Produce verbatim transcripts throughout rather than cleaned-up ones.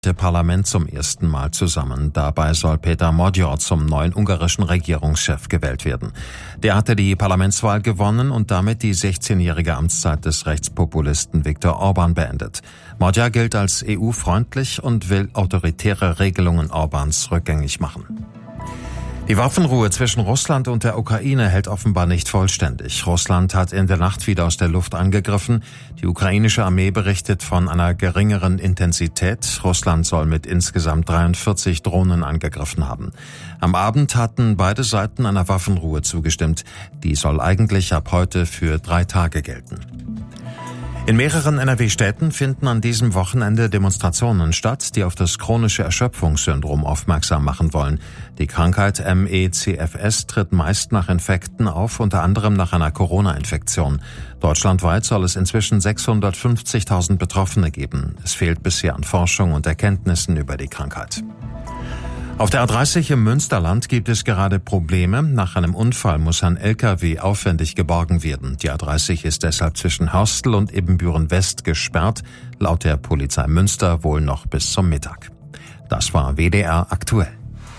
Parlament zum ersten Mal zusammen. Dabei soll Peter Magyar zum neuen ungarischen Regierungschef gewählt werden. Der hatte die Parlamentswahl gewonnen und damit die sechzehnjährige Amtszeit des Rechtspopulisten Viktor Orbán beendet. Magyar gilt als E U-freundlich und will autoritäre Regelungen Orbáns rückgängig machen. Die Waffenruhe zwischen Russland und der Ukraine hält offenbar nicht vollständig. Russland hat in der Nacht wieder aus der Luft angegriffen. Die ukrainische Armee berichtet von einer geringeren Intensität. Russland soll mit insgesamt dreiundvierzig Drohnen angegriffen haben. Am Abend hatten beide Seiten einer Waffenruhe zugestimmt. Die soll eigentlich ab heute für drei Tage gelten. In mehreren N R W-Städten finden an diesem Wochenende Demonstrationen statt, die auf das chronische Erschöpfungssyndrom aufmerksam machen wollen. Die Krankheit M E C F S tritt meist nach Infekten auf, unter anderem nach einer Corona-Infektion. Deutschlandweit soll es inzwischen sechshundertfünfzigtausend Betroffene geben. Es fehlt bisher an Forschung und Erkenntnissen über die Krankheit. Auf der A dreißig im Münsterland gibt es gerade Probleme. Nach einem Unfall muss ein L K W aufwendig geborgen werden. Die A dreißig ist deshalb zwischen Hörstel und Ibbenbüren-West gesperrt, laut der Polizei Münster wohl noch bis zum Mittag. Das war W D R aktuell.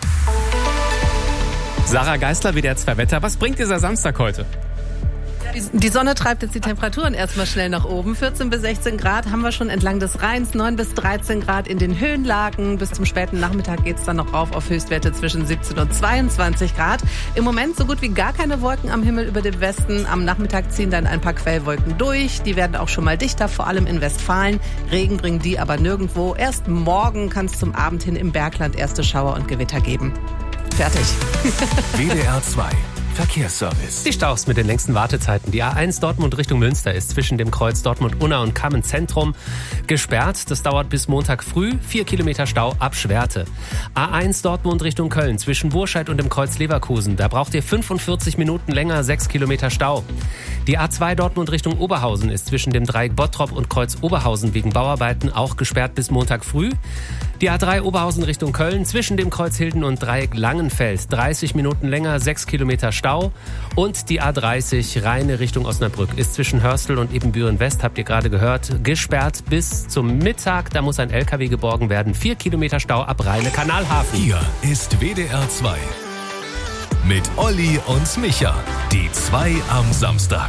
Sarah Geisler, W D R zwei Wetter. Was bringt dieser Samstag heute? Die Sonne treibt jetzt die Temperaturen erstmal schnell nach oben. vierzehn bis sechzehn Grad haben wir schon entlang des Rheins, neun bis dreizehn Grad in den Höhenlagen. Bis zum späten Nachmittag geht's dann noch rauf auf Höchstwerte zwischen siebzehn und zweiundzwanzig Grad. Im Moment so gut wie gar keine Wolken am Himmel über dem Westen. Am Nachmittag ziehen dann ein paar Quellwolken durch. Die werden auch schon mal dichter, vor allem in Westfalen. Regen bringen die aber nirgendwo. Erst morgen kann es zum Abend hin im Bergland erste Schauer und Gewitter geben. Fertig. W D R zwei Verkehrsservice. Die Staus mit den längsten Wartezeiten. Die A eins Dortmund Richtung Münster ist zwischen dem Kreuz Dortmund-Unna und Kammen-Zentrum gesperrt. Das dauert bis Montag früh. Vier Kilometer Stau ab Schwerte. A eins Dortmund Richtung Köln zwischen Burscheid und dem Kreuz Leverkusen. Da braucht ihr fünfundvierzig Minuten länger, sechs Kilometer Stau. Die A zwei Dortmund Richtung Oberhausen ist zwischen dem Dreieck Bottrop und Kreuz Oberhausen wegen Bauarbeiten auch gesperrt bis Montag früh. Die A drei Oberhausen Richtung Köln zwischen dem Kreuz Hilden und Dreieck Langenfeld. dreißig Minuten länger, sechs Kilometer Stau. Und die A dreißig Rheine Richtung Osnabrück ist zwischen Hörstel und Ibbenbüren-West, habt ihr gerade gehört, gesperrt bis zum Mittag. Da muss ein L K W geborgen werden. vier Kilometer Stau ab Rheine-Kanalhafen. Hier ist W D R zwei. Mit Olli und Micha. Die zwei am Samstag.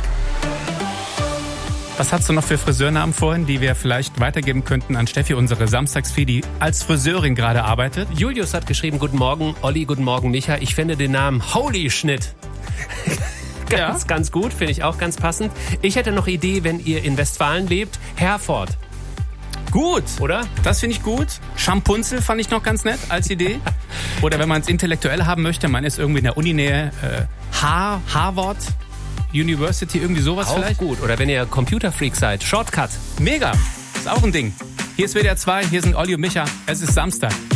Was hast du noch für Friseurnamen vorhin, die wir vielleicht weitergeben könnten an Steffi, unsere Samstagsfee, die als Friseurin gerade arbeitet? Julius hat geschrieben, guten Morgen, Olli, guten Morgen, Micha. Ich finde den Namen Holy Schnitt ganz, ja. ganz gut, finde ich auch ganz passend. Ich hätte noch Idee, wenn ihr in Westfalen lebt, Herford. Gut, oder? Das finde ich gut. Schampunzel fand ich noch ganz nett als Idee. Oder wenn man es intellektuell haben möchte, man ist irgendwie in der Uninähe, äh, Har- Harvard University, irgendwie sowas auch vielleicht. Gut. Oder wenn ihr Computerfreak seid, Shortcut. Mega, ist auch ein Ding. Hier ist W D R zwei, hier sind Olli und Micha. Es ist Samstag.